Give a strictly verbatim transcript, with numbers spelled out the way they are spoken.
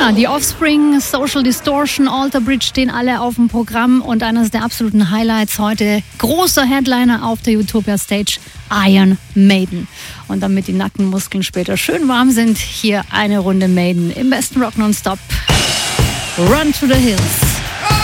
Ja, die Offspring, Social Distortion, Alter Bridge stehen alle auf dem Programm und eines der absoluten Highlights heute, großer Headliner auf der Utopia Stage, Iron Maiden. Und damit die Nackenmuskeln später schön warm sind, hier eine Runde Maiden im besten Rock Nonstop. Run to the Hills.